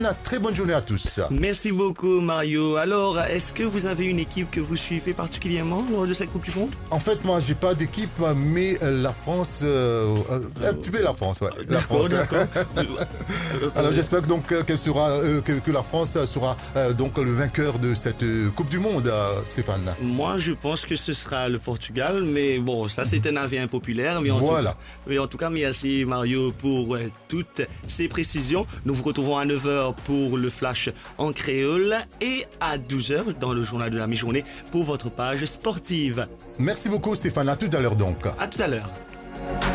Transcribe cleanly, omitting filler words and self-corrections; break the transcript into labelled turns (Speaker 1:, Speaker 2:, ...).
Speaker 1: Très bonne journée à tous.
Speaker 2: Merci beaucoup Mario. Alors, est-ce que vous avez une équipe que vous suivez particulièrement lors de cette Coupe du Monde?
Speaker 1: En fait, moi, j'ai pas d'équipe, mais la France, un petit peu la France, ouais. La
Speaker 2: D'accord,
Speaker 1: France.
Speaker 2: d'accord.
Speaker 1: Alors, j'espère donc qu'elle sera, que la France sera donc le vainqueur de cette Coupe du Monde, Stéphane.
Speaker 2: Moi, je pense que ce sera le Portugal, mais bon, ça c'est un avis impopulaire. Mais
Speaker 1: Voilà.
Speaker 2: En tout cas, merci Mario pour toutes ces précisions. Nous vous retrouvons à 9h pour le flash en créole et à 12h dans le journal de la mi-journée pour votre page sportive.
Speaker 1: Merci beaucoup, Stéphane. À tout à l'heure donc.
Speaker 2: À tout à l'heure.